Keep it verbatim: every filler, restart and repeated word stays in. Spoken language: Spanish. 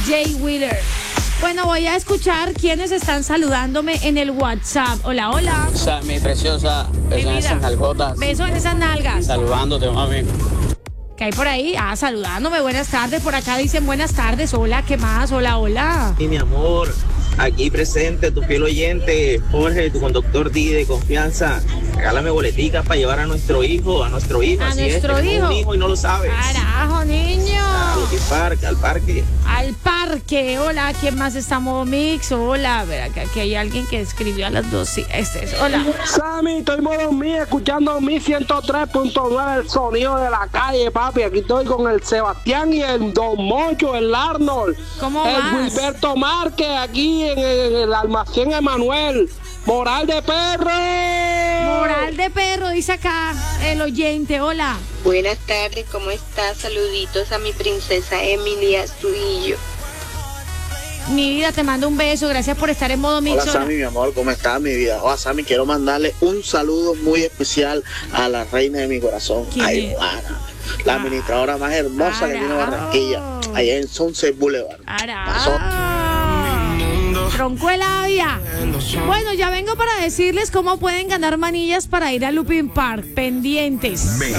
Jay Wheeler. Bueno, voy a escuchar quiénes están saludándome en el WhatsApp. Hola, hola. O sea, mi preciosa, besos en esas nalgotas. Besos en esas nalgas. Saludándote, mami. ¿Qué hay por ahí? Ah, saludándome. Buenas tardes. Por acá dicen buenas tardes. Hola, ¿qué más? Hola, hola. Y mi amor, aquí presente, tu fiel oyente, Jorge, tu conductor D de confianza. Regálame boleticas para llevar a nuestro hijo, a nuestro hijo. A así nuestro es, hijo. Un hijo y no lo sabes. Carajo, niño. Al parque, al parque. Al parque. Hola, ¿quién más está en modo mix? Hola, a ver, acá aquí hay alguien que escribió a las dos. Sí, este es. Hola. Sammy, estoy en modo mí, escuchando mi ciento tres punto nueve, el sonido de la calle, papi. Aquí estoy con el Sebastián y el Don Moncho, el Arnold. ¿Cómo el vas? Wilberto Márquez, aquí en el, en el almacén Emanuel. Moral de perro. Moral de perro, dice acá el oyente. Hola. Buenas tardes, ¿cómo estás? Saluditos a mi princesa Emilia Astudillo. Mi vida, te mando un beso. Gracias por estar en modo mix. Hola Sammy, mi amor, ¿cómo estás, mi vida? Hola Sammy, quiero mandarle un saludo muy especial a la reina de mi corazón, a Ivana, la administradora más hermosa que tiene Barranquilla, allá en Sunset Boulevard. Troncuela vía. Bueno, ya vengo para decirles cómo pueden ganar manillas para ir a Lupin Park. Pendientes.